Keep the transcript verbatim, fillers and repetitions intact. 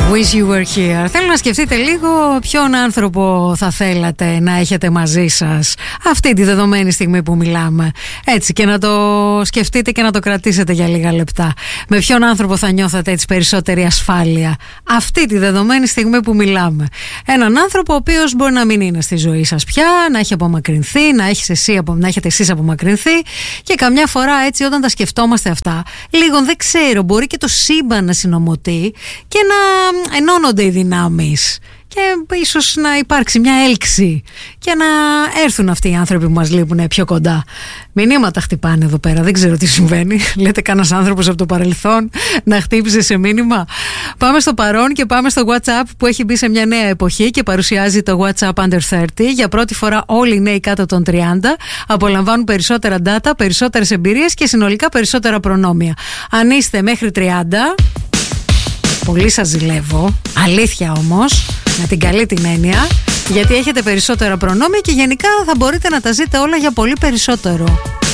Wish you were here. Θέλω να σκεφτείτε λίγο ποιον άνθρωπο θα θέλατε να έχετε μαζί σας αυτή τη δεδομένη στιγμή που μιλάμε. Έτσι, και να το σκεφτείτε και να το κρατήσετε για λίγα λεπτά. Με ποιον άνθρωπο θα νιώθατε έτσι περισσότερη ασφάλεια αυτή τη δεδομένη στιγμή που μιλάμε. Έναν άνθρωπο ο οποίος μπορεί να μην είναι στη ζωή σας πια, να έχει απομακρυνθεί, να, έχεις εσύ, να έχετε εσείς απομακρυνθεί, και καμιά φορά έτσι όταν τα σκεφτόμαστε αυτά, λίγο δεν ξέρω, μπορεί και το σύμπαν να συνομωτεί και να ενώνονται οι δυνάμεις και ίσως να υπάρξει μια έλξη και να έρθουν αυτοί οι άνθρωποι που μας λείπουν πιο κοντά. Μηνύματα χτυπάνε εδώ πέρα, δεν ξέρω τι συμβαίνει. Λέτε κανένας άνθρωπος από το παρελθόν να χτύπησε σε μήνυμα. Πάμε στο παρόν και πάμε στο WhatsApp που έχει μπει σε μια νέα εποχή και παρουσιάζει το WhatsApp Under τριάντα. Για πρώτη φορά όλοι οι νέοι κάτω των τριάντα απολαμβάνουν περισσότερα data, περισσότερες εμπειρίες και συνολικά περισσότερα προνόμια. Αν είστε μέχρι τριάντα, πολύ σας ζηλεύω, αλήθεια όμως, με την καλή την έννοια, γιατί έχετε περισσότερα προνόμια και γενικά θα μπορείτε να τα ζείτε όλα για πολύ περισσότερο.